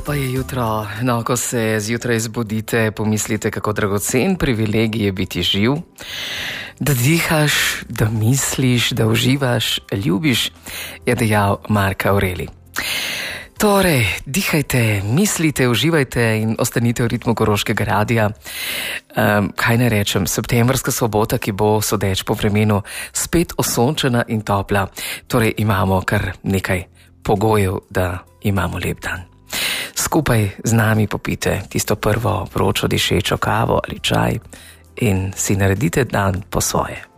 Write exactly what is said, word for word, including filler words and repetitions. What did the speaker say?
pa je jutro, no, ko se zjutraj zbudite, pomislite, kako dragocen privilegij je biti živ, da dihaš, da misliš, da uživaš, ljubiš, je dejal Mark Aureli. Torej, dihajte, mislite, uživajte in ostanite v ritmu Koroškega radia. Um, kaj ne rečem, septembrska sobota, ki bo, sodeč po vremenu, spet osončena in topla. Torej, imamo kar nekaj pogojev, da imamo lep dan. Skupaj z nami popite tisto prvo vročo dišečo kavo ali čaj in si naredite dan po svoje.